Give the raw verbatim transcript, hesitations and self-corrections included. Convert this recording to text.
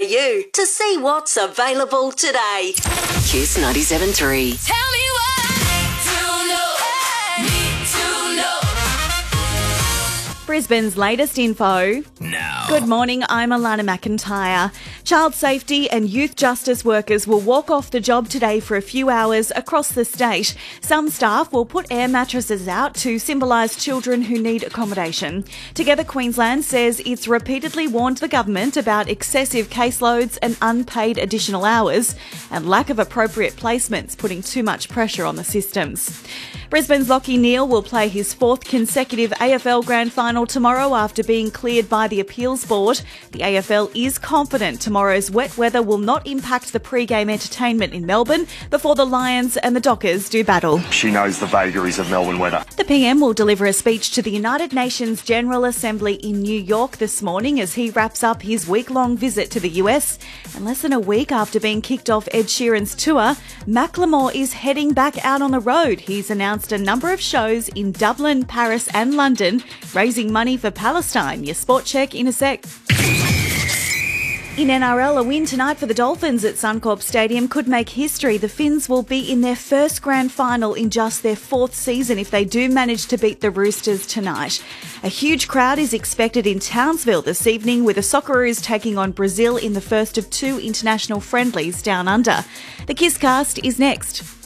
you to see what's available today. Kiss ninety-seven point three. Tell me what to know. Need to know. Brisbane's latest info. Now. Good morning, I'm Alana McIntyre. Child safety and youth justice workers will walk off the job today for a few hours across the state. Some staff will put air mattresses out to symbolise children who need accommodation. Together Queensland says it's repeatedly warned the government about excessive caseloads and unpaid additional hours and lack of appropriate placements, putting too much pressure on the systems. Brisbane's Lachie Neale will play his fourth consecutive A F L Grand Final tomorrow after being cleared by the Appeals Board. The A F L is confident tomorrow's wet weather will not impact the pre-game entertainment in Melbourne before the Lions and the Dockers do battle. She knows the vagaries of Melbourne weather. The P M will deliver a speech to the United Nations General Assembly in New York this morning as he wraps up his week-long visit to the U S. And less than a week after being kicked off Ed Sheeran's tour, Macklemore is heading back out on the road. He's announced a number of shows in Dublin, Paris and London, raising money for Palestine. Your sport check in a sec. In N R L, a win tonight for the Dolphins at Suncorp Stadium could make history. The Finns will be in their first grand final in just their fourth season if they do manage to beat the Roosters tonight. A huge crowd is expected in Townsville this evening, with the Socceroos taking on Brazil in the first of two international friendlies down under. The Kisscast is next.